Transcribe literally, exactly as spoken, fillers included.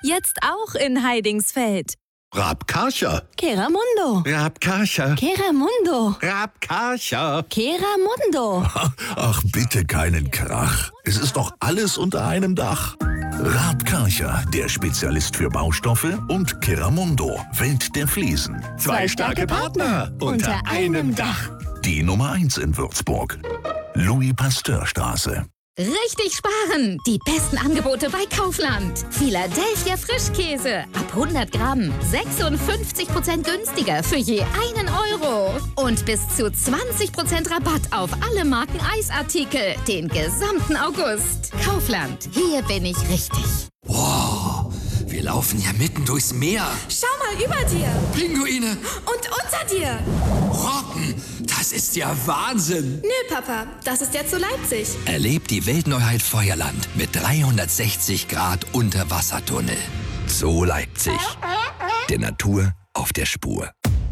Jetzt auch in Heidingsfeld. Rabkarcher. Keramundo. Rabkarcher. Keramundo. Rabkarcher. Keramundo. Ach, bitte keinen Krach. Es ist doch alles unter einem Dach. Rabkarcher, der Spezialist für Baustoffe, und Keramundo, Welt der Fliesen. Zwei starke Partner unter einem Dach. Die Nummer eins in Würzburg. Louis-Pasteur-Straße. Richtig sparen! Die besten Angebote bei Kaufland. Philadelphia Frischkäse. Ab hundert Gramm. sechsundfünfzig Prozent günstiger für je einen Euro. Und bis zu zwanzig Prozent Rabatt auf alle Marken Eisartikel. Den gesamten August. Kaufland. Hier bin ich richtig. Wow, wir laufen ja mitten durchs Meer. Schau mal über dir. Pinguine. Und unter dir. Robben, das ist ja Wahnsinn. Nö, Papa, das ist jetzt so Leipzig. Erlebt die Weltneuheit Feuerland mit dreihundertsechzig Grad Unterwassertunnel. So Leipzig. Der Natur auf der Spur.